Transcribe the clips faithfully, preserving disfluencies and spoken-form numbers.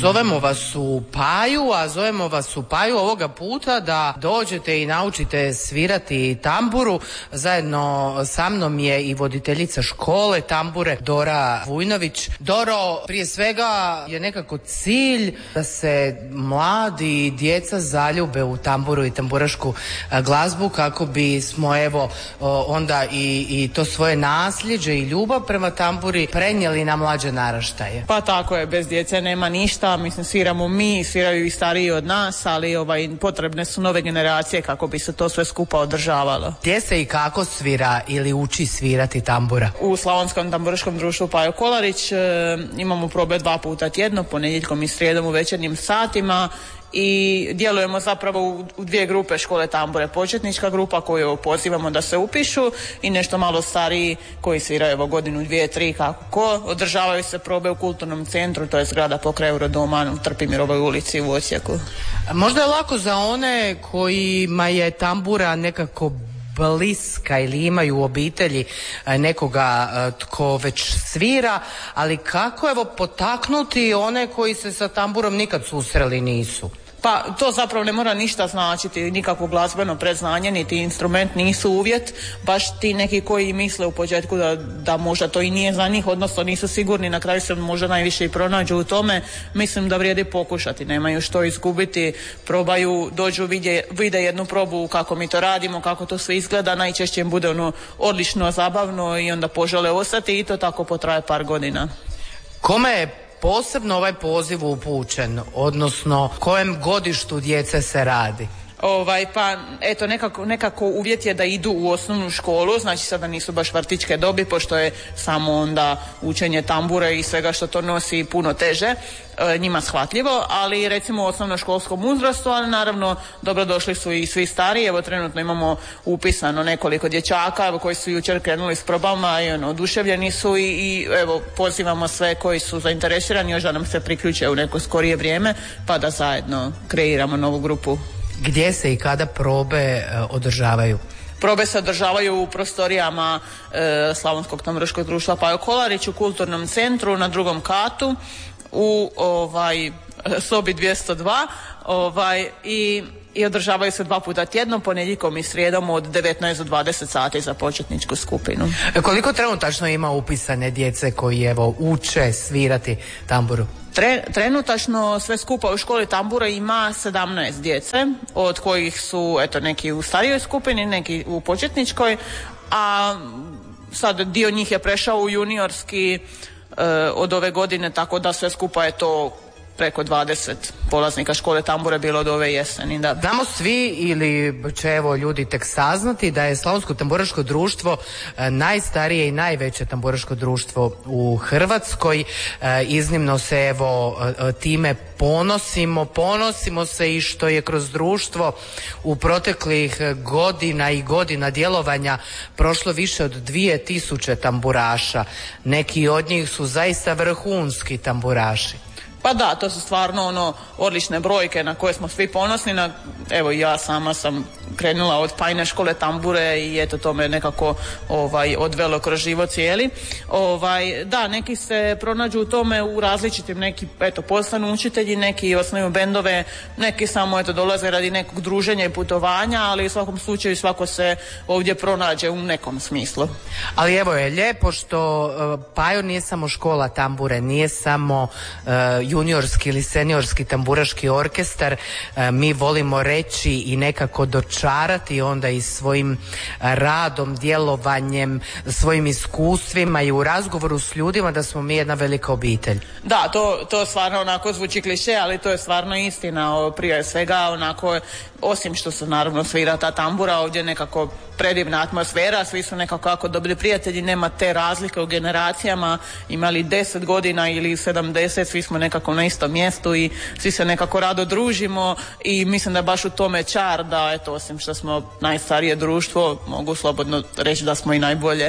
Zovemo vas u Paju, a zovemo vas u Paju ovoga puta da dođete i naučite svirati tamburu. Zajedno sa mnom je i voditeljica škole tambure Dora Vujnović. Doro, prije svega je nekako cilj da se mladi i djeca zaljube u tamburu i tamburašku glazbu kako bismo evo onda i, i to svoje nasljeđe i ljubav prema tamburi prenijeli na mlađe naraštaje. Pa tako je, bez djece nema ništa, mislim sviramo mi, sviraju i stariji od nas, ali ovaj, potrebne su nove generacije kako bi se to sve skupa održavalo. Gdje se i kako svira ili uči svirati tambura? U Slavonskom tamburaškom društvu Pajo Kolarić e, imamo probe dva puta tjedno, ponedjeljkom i srijedom u večernjim satima. I djelujemo zapravo u, u dvije grupe škole tambure. Početnička grupa koju pozivamo da se upišu i nešto malo stariji koji sviraju evo godinu, dvije, tri kako ko. Održavaju se probe u kulturnom centru, to je zgrada pokraj Eurodoma u Trpimirovoj ulici u Osijeku. Možda je lako za one kojima je tambura nekako bliska ili imaju u obitelji nekoga tko već svira, ali kako evo potaknuti one koji se sa tamburom nikad susreli nisu? Pa to zapravo ne mora ništa značiti, nikakvo glazbeno predznanje niti instrument nisu uvjet, baš ti neki koji misle u početku da, da možda to i nije za njih, odnosno nisu sigurni, na kraju se možda najviše i pronađu u tome, mislim da vrijedi pokušati, nemaju što izgubiti, probaju, dođu, vidje, vide jednu probu kako mi to radimo, kako to sve izgleda, najčešće im bude ono odlično, zabavno i onda požele ostati i to tako potraje par godina. Kome je posebno ovaj poziv upućen, odnosno kojem godištu djece se radi? Ovaj, pa eto nekako, nekako uvjet je da idu u osnovnu školu, znači sada nisu baš vrtićke dobi pošto je samo onda učenje tambure i svega što to nosi puno teže, e, njima shvatljivo, ali recimo u osnovnoškolskom uzrastu, ali naravno dobrodošli su i svi stariji, evo trenutno imamo upisano nekoliko dječaka evo, koji su jučer krenuli s probama i ono, oduševljeni su i, i evo pozivamo sve koji su zainteresirani još da nam se priključe u neko skorije vrijeme pa da zajedno kreiramo novu grupu. Gdje se i kada probe e, održavaju? Probe se održavaju u prostorijama e, Slavonskog tamburaškog društva Pajo Kolarić u kulturnom centru na drugom katu u ovaj, sobi dvjesto dva ovaj, i, i održavaju se dva puta tjedno, ponedjeljkom i srijedom od devetnaest do dvadeset sati za početničku skupinu. E, koliko trenutačno ima upisane djece koji evo uče svirati tamburu? Tre, trenutačno sve skupa u školi tambura ima sedamnaest djece, od kojih su eto neki u starijoj skupini, neki u početničkoj, a sad dio njih je prešao u juniorski e, od ove godine, tako da sve skupa je to preko dvadeset polaznika škole tambure bilo od ove jeseni. Da. Znamo svi ili će evo ljudi tek saznati da je Slavonsko tamburaško društvo e, najstarije i najveće tamburaško društvo u Hrvatskoj. E, iznimno se evo e, time ponosimo, ponosimo se i što je kroz društvo u proteklih godina i godina djelovanja prošlo više od dvije tisuće tamburaša. Neki od njih su zaista vrhunski tamburaši. Pa da, to su stvarno ono odlične brojke na koje smo svi ponosni. Na, evo ja sama sam krenula od Pajne škole tambure i eto to me nekako ovaj, odvelo kroz život cijeli. Ovaj, da, neki se pronađu u tome u različitim, neki eto postanu učitelji, neki osnuju bendove, neki samo eto dolaze radi nekog druženja i putovanja, ali u svakom slučaju svako se ovdje pronađe u nekom smislu. Ali evo je lijepo što uh, Pajo nije samo škola tambure, nije samo uh, juniorski ili seniorski tamburaški orkestar, uh, mi volimo reći i nekako dočarati onda i svojim radom, djelovanjem, svojim iskustvima i u razgovoru s ljudima da smo mi jedna velika obitelj. Da, to, to stvarno onako zvuči kliše, ali to je stvarno istina. Prije svega onako, osim što se naravno svira ta tambura, ovdje nekako predivna atmosfera, svi su nekako kako dobri prijatelji, nema te razlike u generacijama, imali deset godina ili sedamdeset, svi smo nekako na istom mjestu i svi se nekako rado družimo i mislim da baš u tome čar da eto, osim što smo najstarije društvo, mogu slobodno reći da smo i najbolje.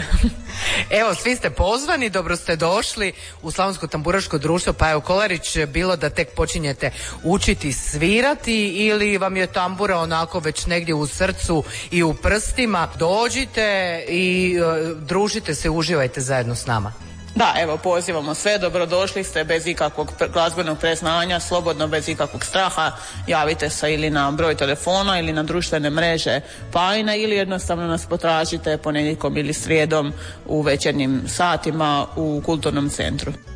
Evo, svi ste pozvani, dobro ste došli u Slavonsko tamburaško društvo Pajo Kolarić, bilo da tek počinjete učiti svirati ili vam je tambura onako već negdje u srcu i u prstima. Dođite i uh, družite se, uživajte zajedno s nama. Da, evo, pozivamo sve, dobrodošli ste bez ikakvog glazbenog preznanja, slobodno, bez ikakvog straha, javite se ili na broj telefona ili na društvene mreže Pajina ili jednostavno nas potražite ponedjeljkom ili srijedom u večernjim satima u kulturnom centru.